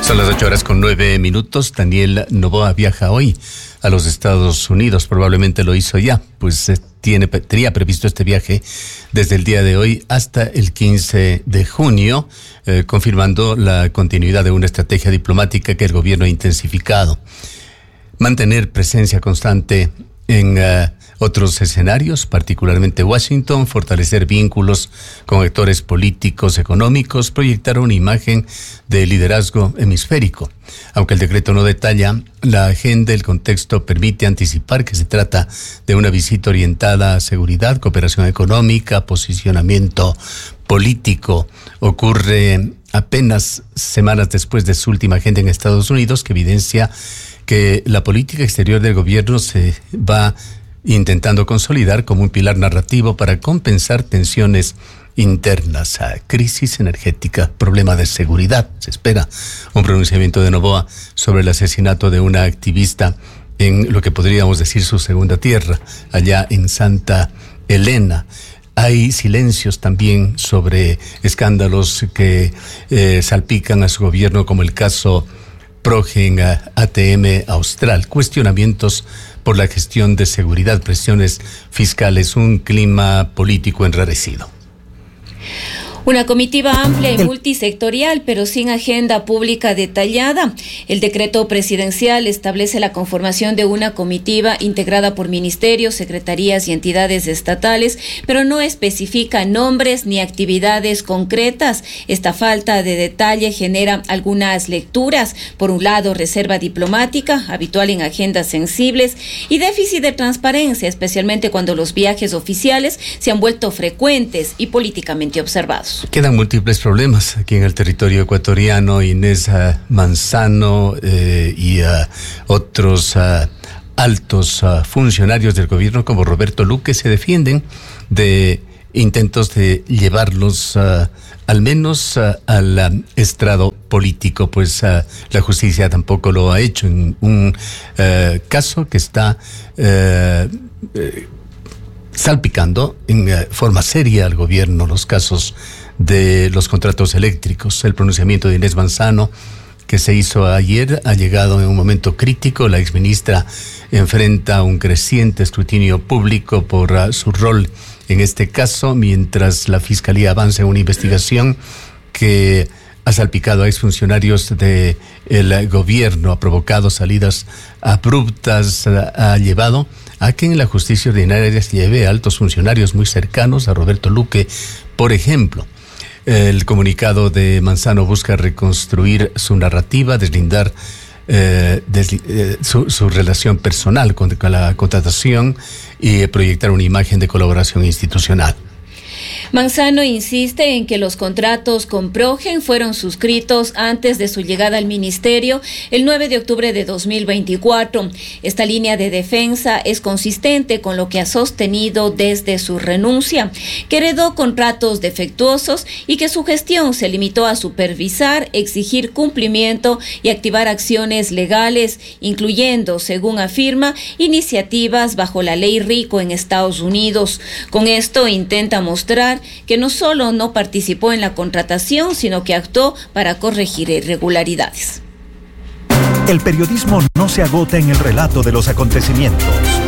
Son las 8:09. Daniel Noboa viaja hoy a los Estados Unidos. Probablemente lo hizo ya, pues tenía previsto este viaje desde el día de hoy hasta el 15 de junio, confirmando la continuidad de una estrategia diplomática que el gobierno ha intensificado. Mantener presencia constante en otros escenarios, particularmente Washington, fortalecer vínculos con actores políticos, económicos, proyectar una imagen de liderazgo hemisférico. Aunque el decreto no detalla la agenda, el contexto permite anticipar que se trata de una visita orientada a seguridad, cooperación económica, posicionamiento político. Ocurre apenas semanas después de su última agenda en Estados Unidos, que evidencia que la política exterior del gobierno se va intentando consolidar como un pilar narrativo para compensar tensiones internas, crisis energética, problema de seguridad. Se espera un pronunciamiento de Noboa sobre el asesinato de una activista en lo que podríamos decir su segunda tierra, allá en Santa Elena. Hay silencios también sobre escándalos que salpican a su gobierno, como el caso Progen ATM Austral, cuestionamientos por la gestión de seguridad, presiones fiscales, un clima político enrarecido. Una comitiva amplia y multisectorial, pero sin agenda pública detallada. El decreto presidencial establece la conformación de una comitiva integrada por ministerios, secretarías y entidades estatales, pero no especifica nombres ni actividades concretas. Esta falta de detalle genera algunas lecturas. Por un lado, reserva diplomática, habitual en agendas sensibles, y déficit de transparencia, especialmente cuando los viajes oficiales se han vuelto frecuentes y políticamente observados. Quedan múltiples problemas aquí en el territorio ecuatoriano. Inés Manzano y otros altos funcionarios del gobierno como Roberto Luque se defienden de intentos de llevarlos al menos al estrado político, pues la justicia tampoco lo ha hecho en un caso que está salpicando en forma seria al gobierno, los casos de los contratos eléctricos. El pronunciamiento de Inés Manzano, que se hizo ayer, ha llegado en un momento crítico. La exministra enfrenta un creciente escrutinio público por su rol en este caso, mientras la Fiscalía avanza en una investigación que ha salpicado a exfuncionarios del gobierno, ha provocado salidas abruptas, ha llevado a que en la justicia ordinaria se lleve a altos funcionarios muy cercanos a Roberto Luque, por ejemplo. El comunicado de Manzano busca reconstruir su narrativa, deslindar su relación personal con la contratación y proyectar una imagen de colaboración institucional. Manzano insiste en que los contratos con Progen fueron suscritos antes de su llegada al ministerio el 9 de octubre de 2024. Esta línea de defensa es consistente con lo que ha sostenido desde su renuncia, que heredó contratos defectuosos y que su gestión se limitó a supervisar, exigir cumplimiento y activar acciones legales, incluyendo, según afirma, iniciativas bajo la ley RICO en Estados Unidos. Con esto intenta mostrar que no solo no participó en la contratación, sino que actuó para corregir irregularidades. El periodismo no se agota en el relato de los acontecimientos.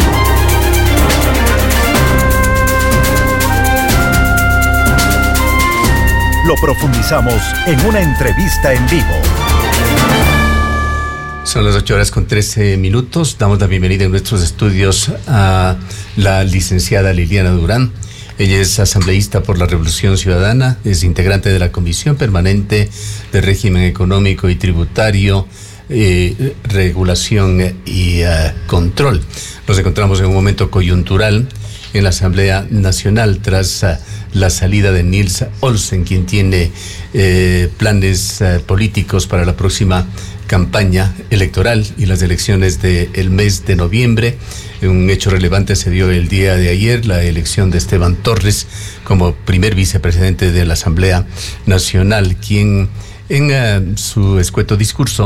Lo profundizamos en una entrevista en vivo. Son las 8:13. Damos la bienvenida en nuestros estudios a la licenciada Liliana Durán. Ella es asambleísta por la Revolución Ciudadana, es integrante de la Comisión Permanente de Régimen Económico y Tributario, Regulación y Control. Nos encontramos en un momento coyuntural en la Asamblea Nacional tras la salida de Nils Olsen, quien tiene planes políticos para la próxima campaña electoral y las elecciones del mes de noviembre. Un hecho relevante se dio el día de ayer, la elección de Esteban Torres como primer vicepresidente de la Asamblea Nacional, quien en su escueto discurso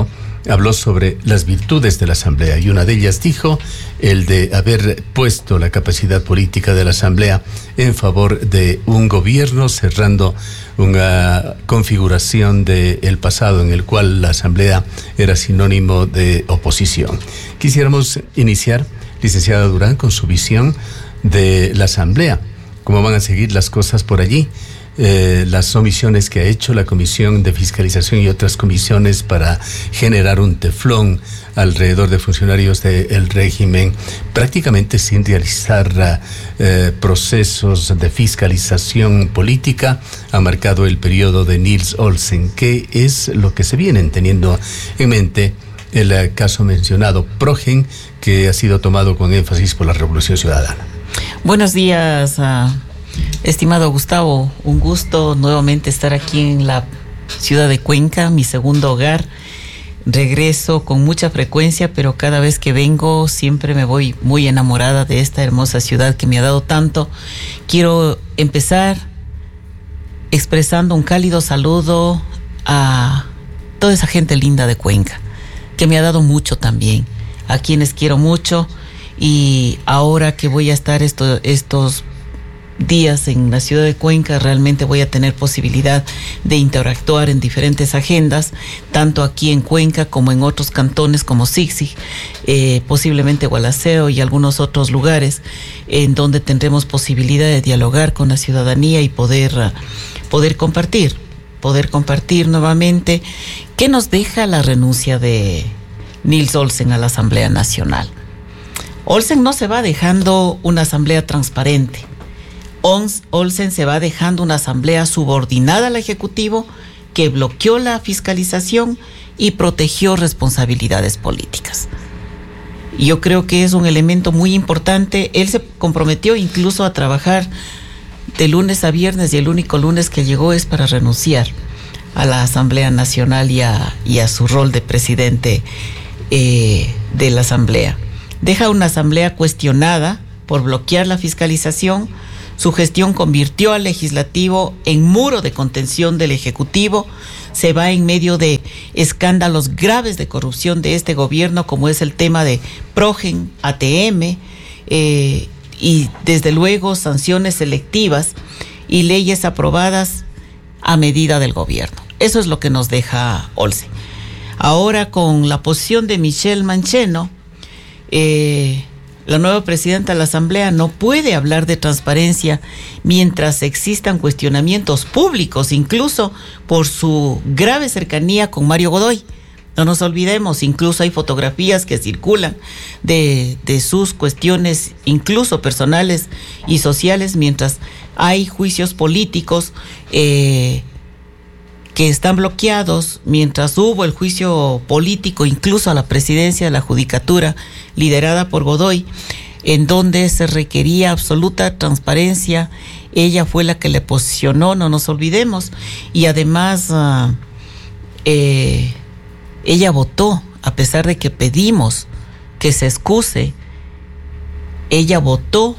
habló sobre las virtudes de la Asamblea y una de ellas dijo el de haber puesto la capacidad política de la Asamblea en favor de un gobierno, cerrando una configuración del pasado en el cual la Asamblea era sinónimo de oposición. Quisiéramos iniciar, licenciada Durán, con su visión de la Asamblea. ¿Cómo van a seguir las cosas por allí? Las omisiones que ha hecho la Comisión de Fiscalización y otras comisiones para generar un teflón alrededor de funcionarios del régimen, prácticamente sin realizar procesos de fiscalización política, ha marcado el periodo de Nils Olsen. ¿Qué es lo que se vienen teniendo en mente el caso mencionado, Progen, que ha sido tomado con énfasis por la Revolución Ciudadana? Buenos días, estimado Gustavo. Un gusto nuevamente estar aquí en la ciudad de Cuenca, mi segundo hogar. Regreso con mucha frecuencia, pero cada vez que vengo siempre me voy muy enamorada de esta hermosa ciudad que me ha dado tanto. Quiero empezar expresando un cálido saludo a toda esa gente linda de Cuenca, que me ha dado mucho también, a quienes quiero mucho. Y ahora que voy a estar estos días en la ciudad de Cuenca, realmente voy a tener posibilidad de interactuar en diferentes agendas, tanto aquí en Cuenca como en otros cantones como Sixig, posiblemente Gualaceo y algunos otros lugares en donde tendremos posibilidad de dialogar con la ciudadanía y poder compartir nuevamente qué nos deja la renuncia de Nils Olsen a la Asamblea Nacional. Olsen no se va dejando una asamblea transparente. Olsen se va dejando una asamblea subordinada al Ejecutivo que bloqueó la fiscalización y protegió responsabilidades políticas. Yo creo que es un elemento muy importante. Él se comprometió incluso a trabajar de lunes a viernes y el único lunes que llegó es para renunciar a la Asamblea Nacional y a su rol de presidente de la Asamblea. Deja una asamblea cuestionada por bloquear la fiscalización. Su gestión convirtió al legislativo en muro de contención del ejecutivo. Se va en medio de escándalos graves de corrupción de este gobierno, como es el tema de Progen, ATM, y desde luego sanciones selectivas y leyes aprobadas a medida del gobierno. Eso es lo que nos deja Olsen. Ahora, con la posición de Michelle Mancheno, la nueva presidenta de la Asamblea no puede hablar de transparencia mientras existan cuestionamientos públicos, incluso por su grave cercanía con Mario Godoy. No nos olvidemos, incluso hay fotografías que circulan de sus cuestiones, incluso personales y sociales, mientras hay juicios políticos que están bloqueados, mientras hubo el juicio político incluso a la presidencia de la Judicatura liderada por Godoy, en donde se requería absoluta transparencia. Ella fue la que le posicionó, no nos olvidemos, y además ella votó, a pesar de que pedimos que se excuse, ella votó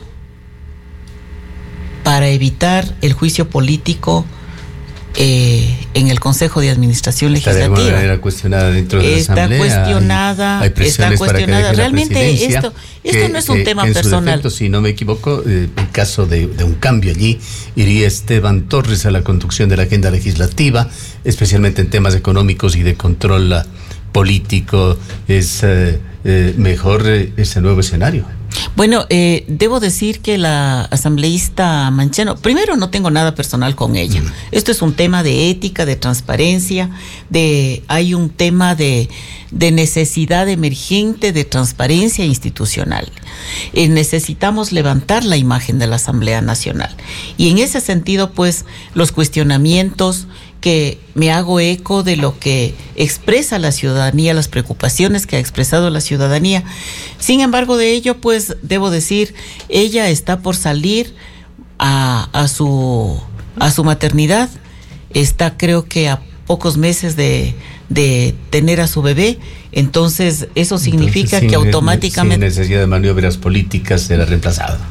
para evitar el juicio político en el Consejo de Administración Legislativa. Está de alguna manera cuestionada dentro de la Asamblea. Está cuestionada. Realmente esto no es un tema personal. En su defecto, si no me equivoco, en caso de un cambio allí, iría Esteban Torres a la conducción de la agenda legislativa, especialmente en temas económicos y de control político. Es mejor ese nuevo escenario. Bueno, debo decir que la asambleísta Mancheno, primero, no tengo nada personal con ella. Esto es un tema de ética, de transparencia, hay un tema de necesidad emergente de transparencia institucional. Necesitamos levantar la imagen de la Asamblea Nacional. Y en ese sentido, pues, los cuestionamientos que me hago eco de lo que expresa la ciudadanía, las preocupaciones que ha expresado la ciudadanía. Sin embargo, de ello, pues, debo decir, ella está por salir a su maternidad. Está, creo que, a pocos meses de tener a su bebé. Entonces, eso significa que automáticamente, sin necesidad de maniobras políticas, será reemplazado.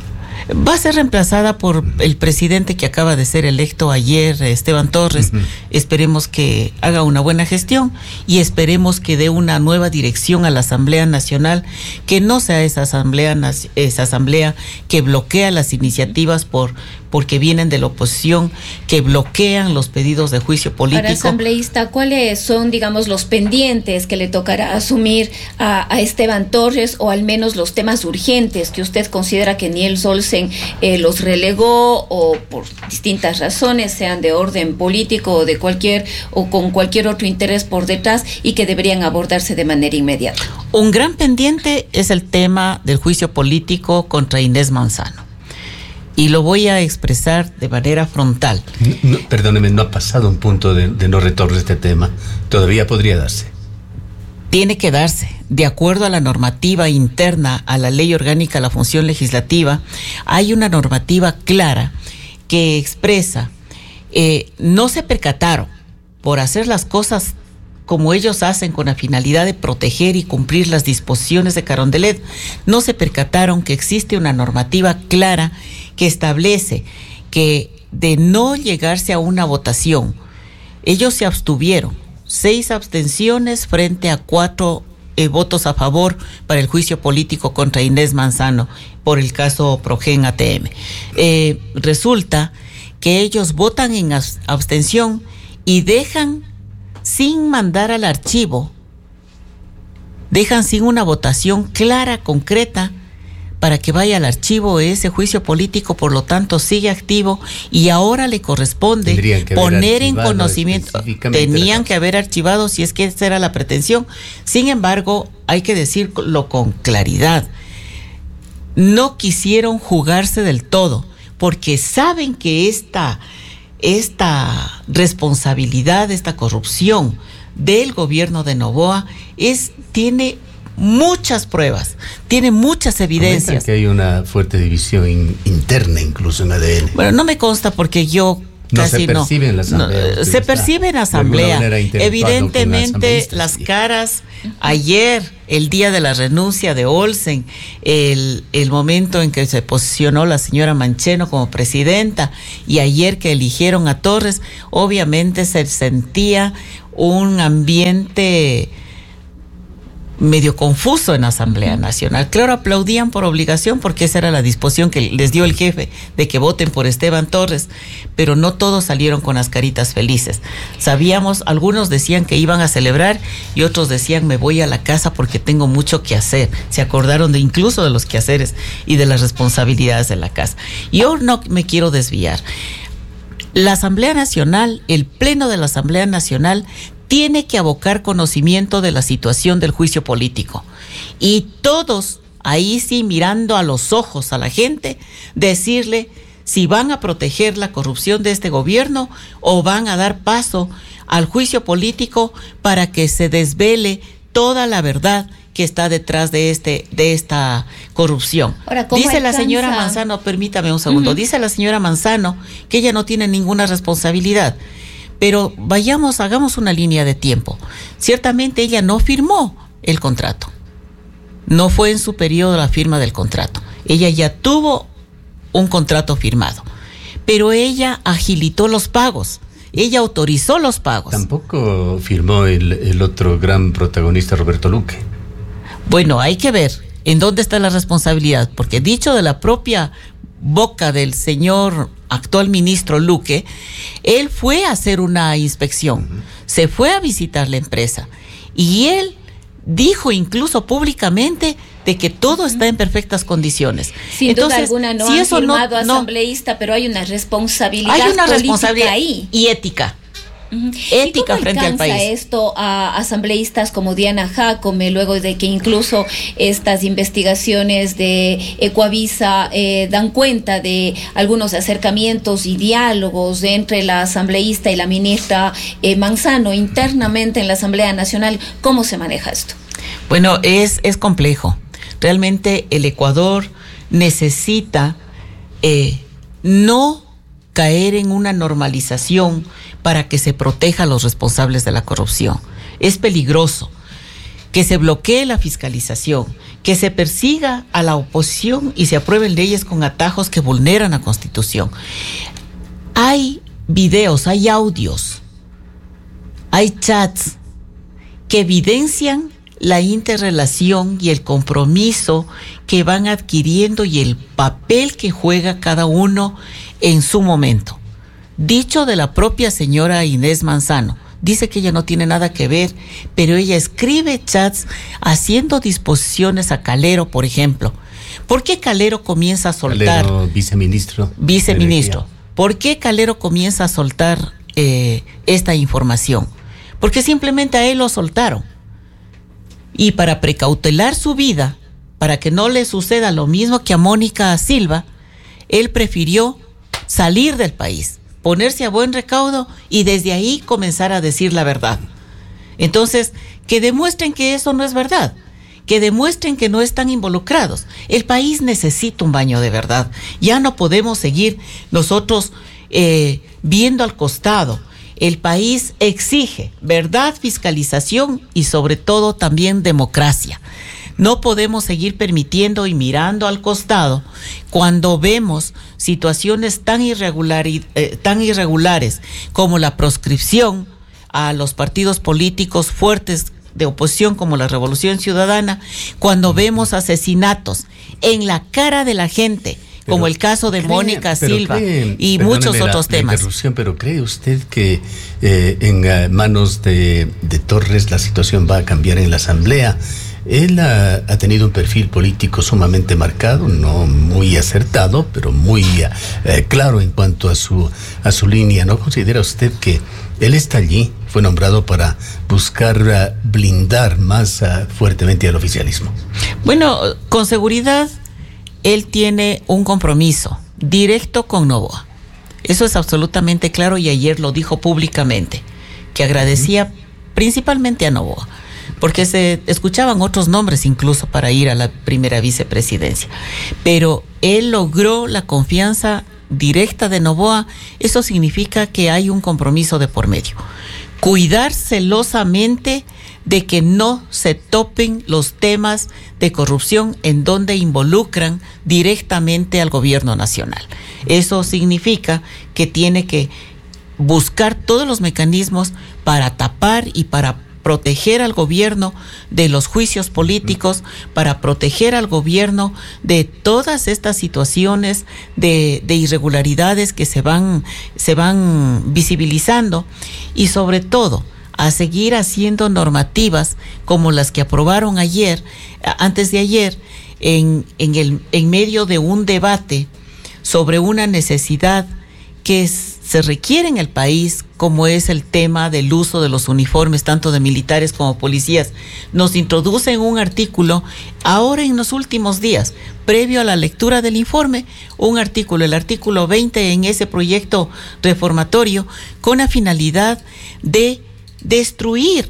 Va a ser reemplazada por el presidente que acaba de ser electo ayer, Esteban Torres. Esperemos que haga una buena gestión y esperemos que dé una nueva dirección a la Asamblea Nacional, que no sea esa asamblea que bloquea las iniciativas porque vienen de la oposición, que bloquean los pedidos de juicio político. Para asambleísta, ¿cuáles son, digamos, los pendientes que le tocará asumir a Esteban Torres, o al menos los temas urgentes que usted considera que Niels Olsen los relegó, o por distintas razones, sean de orden político o con cualquier otro interés por detrás, y que deberían abordarse de manera inmediata? Un gran pendiente es el tema del juicio político contra Inés Manzano. Y lo voy a expresar de manera frontal. No, perdóneme, no ha pasado un punto de no retorno este tema. Todavía podría darse. Tiene que darse. De acuerdo a la normativa interna, a la ley orgánica de la función legislativa, hay una normativa clara que expresa, no se percataron por hacer las cosas como ellos hacen con la finalidad de proteger y cumplir las disposiciones de Carondelet, no se percataron que existe una normativa clara que establece que de no llegarse a una votación, ellos se abstuvieron, 6 abstenciones frente a 4 votos a favor para el juicio político contra Inés Manzano por el caso Progen ATM. Resulta que ellos votan en abstención y dejan sin mandar al archivo, dejan sin una votación clara, concreta, para que vaya al archivo ese juicio político. Por lo tanto sigue activo y ahora le corresponde poner en conocimiento, tenían que haber archivado si es que esa era la pretensión. Sin embargo, hay que decirlo con claridad, no quisieron jugarse del todo, porque saben que esta responsabilidad, esta corrupción del gobierno de Noboa tiene muchas pruebas, tiene muchas evidencias. Comentan que hay una fuerte división interna incluso en ADN. Bueno, no me consta porque yo casi no. Se percibe en la asamblea. Se percibe en asamblea. Evidentemente las caras, ayer, el día de la renuncia de Olsen, el momento en que se posicionó la señora Mancheno como presidenta, y ayer que eligieron a Torres, obviamente se sentía un ambiente medio confuso en la Asamblea Nacional. Claro, aplaudían por obligación porque esa era la disposición que les dio el jefe de que voten por Esteban Torres, pero no todos salieron con las caritas felices. Sabíamos, algunos decían que iban a celebrar y otros decían me voy a la casa porque tengo mucho que hacer. Se acordaron incluso de los quehaceres y de las responsabilidades de la casa. Yo no me quiero desviar. La Asamblea Nacional, el Pleno de la Asamblea Nacional, tiene que abocar conocimiento de la situación del juicio político. Y todos, ahí sí, mirando a los ojos a la gente, decirle si van a proteger la corrupción de este gobierno o van a dar paso al juicio político para que se desvele toda la verdad que está detrás de esta corrupción. Ahora, dice la señora Manzano, permítame un segundo, dice la señora Manzano que ella no tiene ninguna responsabilidad. Pero hagamos una línea de tiempo. Ciertamente ella no firmó el contrato. No fue en su periodo la firma del contrato. Ella ya tuvo un contrato firmado. Pero ella agilitó los pagos. Ella autorizó los pagos. Tampoco firmó el otro gran protagonista, Roberto Luque. Bueno, hay que ver en dónde está la responsabilidad, porque dicho de la propia boca del señor actual ministro Luque, él fue a hacer una inspección, se fue a visitar la empresa y él dijo incluso públicamente de que todo está en perfectas condiciones. Sin duda alguna no han firmado asambleísta, pero hay una responsabilidad política ahí. Y ética. Ética frente al país. Esto a asambleístas como Diana Jacome, luego de que incluso estas investigaciones de Ecuavisa dan cuenta de algunos acercamientos y diálogos entre la asambleísta y la ministra Manzano internamente en la Asamblea Nacional? ¿Cómo se maneja esto? Bueno, es complejo. Realmente el Ecuador necesita no caer en una normalización para que se proteja a los responsables de la corrupción. Es peligroso. que se bloquee la fiscalización, que se persiga a la oposición y se aprueben leyes con atajos que vulneran la Constitución. Hay videos, hay audios, hay chats que evidencian la interrelación y el compromiso que van adquiriendo y el papel que juega cada uno en su momento. Dicho de la propia señora Inés Manzano, dice que ella no tiene nada que ver, pero ella escribe chats haciendo disposiciones a Calero, por ejemplo. ¿Por qué Calero comienza a soltar? Calero, viceministro. ¿Por qué Calero comienza a soltar esta información? Porque simplemente a él lo soltaron. Y para precautelar su vida, para que no le suceda lo mismo que a Mónica Silva, él prefirió salir del país, ponerse a buen recaudo y desde ahí comenzar a decir la verdad. Entonces, que demuestren que eso no es verdad, que demuestren que no están involucrados. El país necesita un baño de verdad. Ya no podemos seguir nosotros viendo al costado. El país exige verdad, fiscalización y sobre todo también democracia. No podemos seguir permitiendo y mirando al costado cuando vemos situaciones tan irregulares como la proscripción a los partidos políticos fuertes de oposición como la Revolución Ciudadana, cuando vemos asesinatos en la cara de la gente, como el caso de Mónica Silva y muchos otros temas. Pero ¿cree usted que en manos de Torres la situación va a cambiar en la Asamblea? Él ha tenido un perfil político sumamente marcado, no muy acertado, pero muy claro en cuanto a su línea. ¿No considera usted que él está allí, fue nombrado para buscar blindar más fuertemente al oficialismo? Bueno, con seguridad él tiene un compromiso directo con Noboa. Eso es absolutamente claro y ayer lo dijo públicamente, que agradecía principalmente a Noboa, porque se escuchaban otros nombres incluso para ir a la primera vicepresidencia. Pero él logró la confianza directa de Noboa. Eso significa que hay un compromiso de por medio. Cuidar celosamente de que no se topen los temas de corrupción en donde involucran directamente al gobierno nacional. Eso significa que tiene que buscar todos los mecanismos para tapar y para proteger al gobierno de los juicios políticos, para proteger al gobierno de todas estas situaciones de irregularidades que se van visibilizando, y sobre todo a seguir haciendo normativas como las que aprobaron antes de ayer, en medio de un debate sobre una necesidad que se requiere en el país, como es el tema del uso de los uniformes, tanto de militares como policías. Nos introducen un artículo, ahora en los últimos días, previo a la lectura del informe, un artículo, el artículo 20 en ese proyecto reformatorio, con la finalidad de destruir,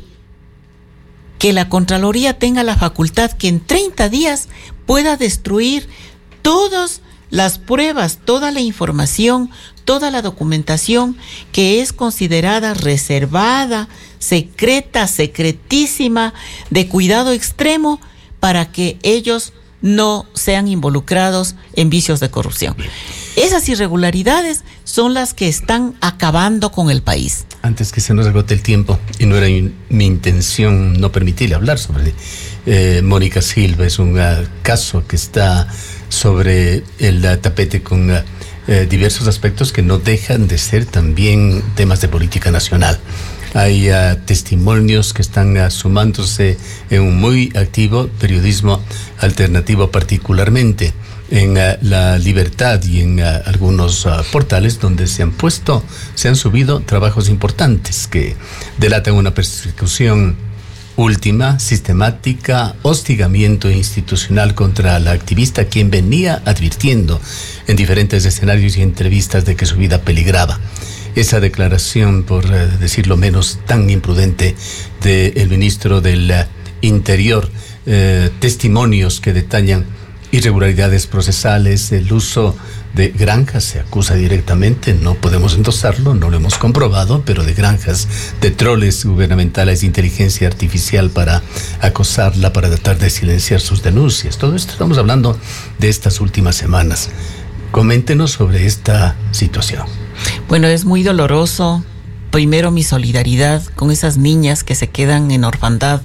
que la Contraloría tenga la facultad que en 30 días pueda destruir todas las pruebas, toda la información, toda la documentación que es considerada reservada, secreta, secretísima, de cuidado extremo, para que ellos no sean involucrados en vicios de corrupción. Esas irregularidades son las que están acabando con el país. Antes que se nos agote el tiempo, y no era mi intención no permitirle hablar sobre Mónica Silva, es un caso que está sobre el tapete con diversos aspectos que no dejan de ser también temas de política nacional. Hay testimonios que están sumándose en un muy activo periodismo alternativo, particularmente en La Libertad y en algunos portales donde se han subido trabajos importantes que delatan una persecución última, sistemática, hostigamiento institucional contra la activista, quien venía advirtiendo en diferentes escenarios y entrevistas de que su vida peligraba. Esa declaración, por decirlo menos, tan imprudente del ministro del Interior, testimonios que detallan irregularidades procesales, el uso de granjas, se acusa directamente, no podemos endosarlo, no lo hemos comprobado, pero de granjas, de troles gubernamentales de inteligencia artificial para acosarla, para tratar de silenciar sus denuncias. Todo esto estamos hablando de estas últimas semanas. Coméntenos sobre esta situación. Bueno, es muy doloroso. Primero, mi solidaridad con esas niñas que se quedan en orfandad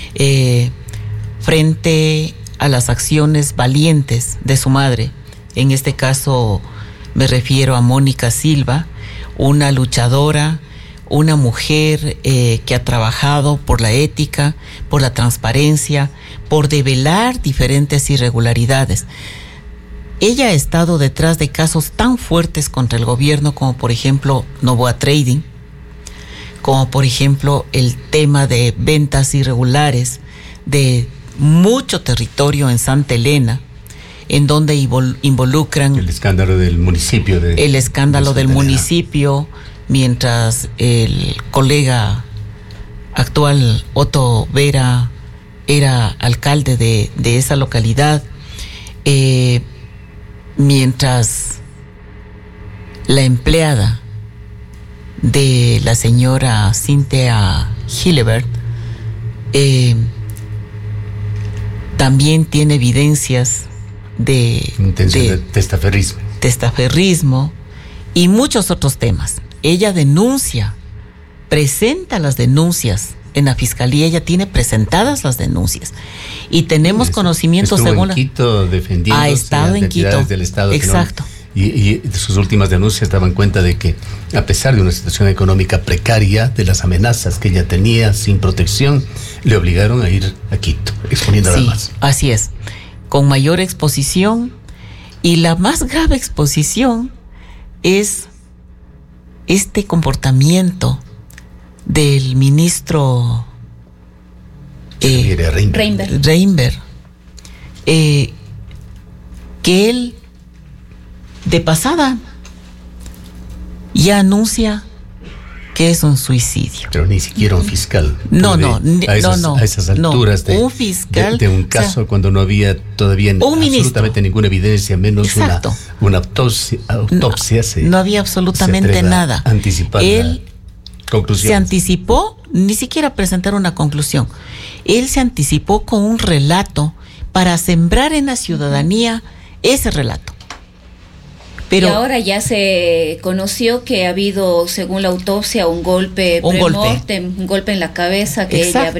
frente a las acciones valientes de su madre. En este caso me refiero a Mónica Silva, una luchadora, una mujer que ha trabajado por la ética, por la transparencia, por develar diferentes irregularidades. Ella ha estado detrás de casos tan fuertes contra el gobierno como por ejemplo Novoa Trading, como por ejemplo el tema de ventas irregulares de mucho territorio en Santa Elena, en donde involucran el escándalo del municipio. El escándalo del municipio, mientras el colega actual Otto Vera era alcalde de esa localidad, mientras la empleada de la señora Cynthia Gilbert también tiene evidencias de testaferrismo y muchos otros temas. Ella denuncia, presenta las denuncias en la fiscalía, ella tiene presentadas las denuncias y tenemos conocimiento según en Quito defendiendo ha estado en Quito del Estado, exacto. Y sus últimas denuncias daban cuenta de que a pesar de una situación económica precaria, de las amenazas que ella tenía sin protección, le obligaron a ir a Quito, exponiendo sí, más. Así es, con mayor exposición, y la más grave exposición es este comportamiento del ministro Reinberg, que él de pasada ya anuncia que es un suicidio. Pero ni siquiera un fiscal. A esas alturas un fiscal de un caso, o sea, cuando no había todavía absolutamente ninguna evidencia, menos una autopsia. No había absolutamente nada. Anticipar él se anticipó, ni siquiera presentar una conclusión. Él se anticipó con un relato para sembrar en la ciudadanía ese relato. Pero y ahora ya se conoció que ha habido, según la autopsia, un golpe en la cabeza que ella